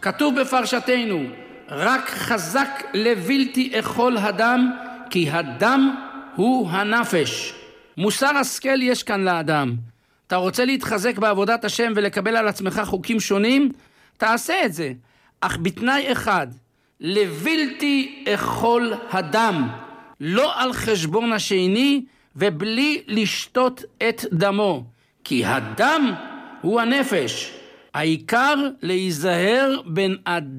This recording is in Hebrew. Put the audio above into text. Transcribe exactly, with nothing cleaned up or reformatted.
כתוב בפרשתנו, רק חזק לבלתי אכול הדם, כי הדם הוא הנפש. מוסר השכל יש כאן לאדם. אתה רוצה להתחזק בעבודת השם ולקבל על עצמך חוקים שונים? תעשה את זה. אך בתנאי אחד, לבלתי אכול הדם, לא על חשבון השני ובלי לשתות את דמו, כי הדם הוא הנפש. העיקר להיזהר בין אדם